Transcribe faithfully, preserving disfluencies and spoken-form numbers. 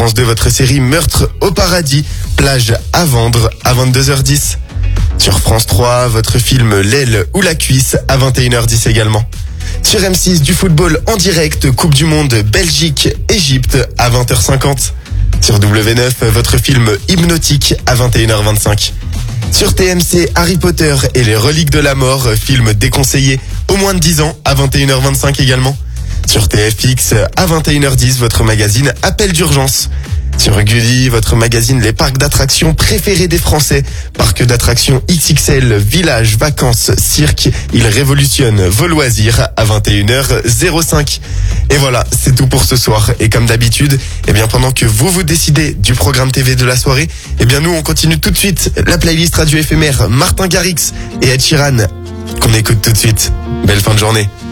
France deux, votre série Meurtre au paradis, plage à vendre à vingt-deux heures dix. Sur France trois, votre film L'aile ou la cuisse à vingt et une heures dix également. Sur M six, du football en direct, Coupe du Monde Belgique-Égypte à vingt heures cinquante. Sur W neuf, votre film Hypnotique à vingt et une heures vingt-cinq. Sur T M C, Harry Potter et les reliques de la mort, film déconseillé au moins de dix ans à vingt et une heures vingt-cinq également. Sur T F X, à vingt et une heures dix, votre magazine Appel d'urgence. Sur Gulli, votre magazine Les parcs d'attractions préférés des Français. Parcs d'attractions X X L, village, vacances, cirque. Il révolutionne vos loisirs à vingt et une heures cinq. Et voilà, c'est tout pour ce soir. Et comme d'habitude, eh bien, pendant que vous vous décidez du programme T V de la soirée, eh bien, nous, on continue tout de suite la playlist radio éphémère Martin Garrix et Ed Sheeran qu'on écoute tout de suite. Belle fin de journée.